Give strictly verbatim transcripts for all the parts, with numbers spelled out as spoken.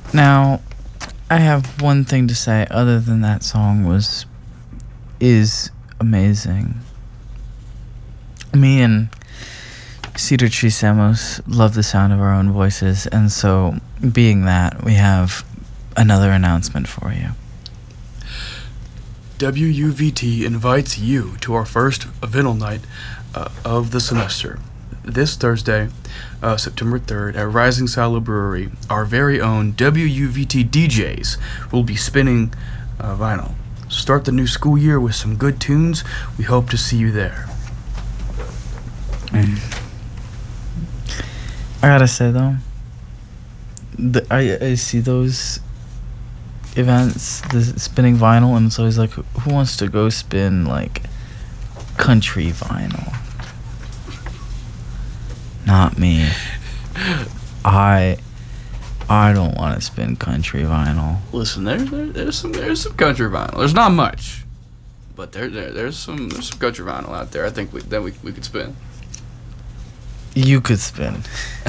Now, I have one thing to say other than that song was is amazing. Me and Cedar Tree Samos love the sound of our own voices, and so being that, we have another announcement for you. W U V T invites you to our first vinyl night uh, of the semester. This Thursday, uh, September third, at Rising Silo Brewery, our very own W U V T D Js will be spinning uh, vinyl. Start the new school year with some good tunes. We hope to see you there. Mm. I gotta say though, the, I, I see those events, the spinning vinyl, and it's always like, who wants to go spin like country vinyl? Not me. I I don't want to spin country vinyl. Listen, there's there, there's some there's some country vinyl. There's not much, but there, there there's some there's some country vinyl out there. I think we that we we could spin. You could spin.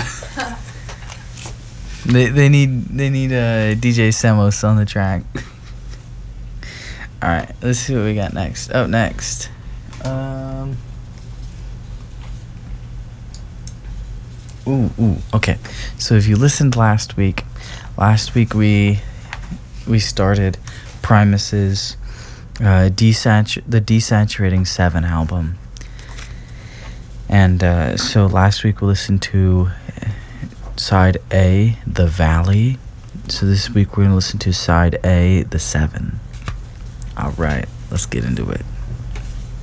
they they need they need a uh, D J Samos on the track. All right, let's see what we got next. Up next, um. Ooh, ooh, okay. So if you listened last week, last week we we started Primus's uh, desatur- the Desaturating Seven album, and uh, so last week we listened to side A, The Valley. So this week we're gonna listen to side A, The Seven. All right, let's get into it.